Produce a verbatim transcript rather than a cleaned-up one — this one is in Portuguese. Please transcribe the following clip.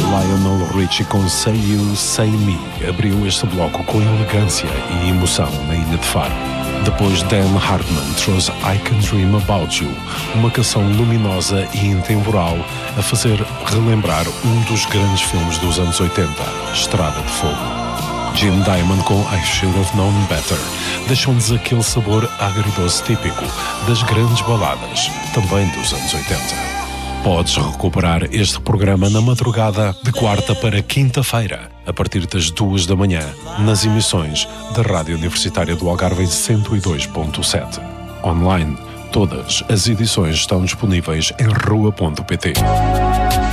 Lionel Richie com Say You, Say Me abriu este bloco com elegância e emoção na Ilha de Faro. Depois Dan Hartman trouxe I Can Dream About You, uma canção luminosa e intemporal a fazer relembrar um dos grandes filmes dos anos oitenta, Estrada de Fogo. Jim Diamond com I Should Have Known Better deixou-nos aquele sabor agridoce típico das grandes baladas, também dos anos oitenta. Podes recuperar este programa na madrugada de quarta para quinta-feira, a partir das duas da manhã, nas emissões da Rádio Universitária do Algarve em cento e dois ponto sete. Online, todas as edições estão disponíveis em rua ponto pt.